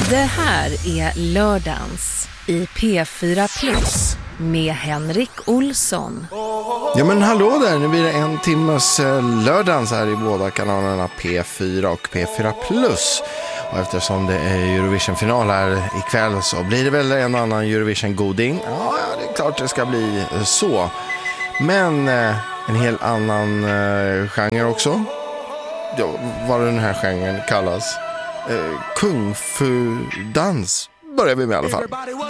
Det här är Lördagens i P4 Plus med Henrik Olsson. Ja men hallå där, nu blir det en timmes Lördagens här i båda kanalerna P4 och P4 Plus. Och eftersom det är Eurovision-final här ikväll så blir det väl en annan Eurovision-goding. Ja, det är klart det ska bli så. Men en helt annan genre också. Ja, vad den här genren kallas. Kung fu-dans börjar vi med i alla fall.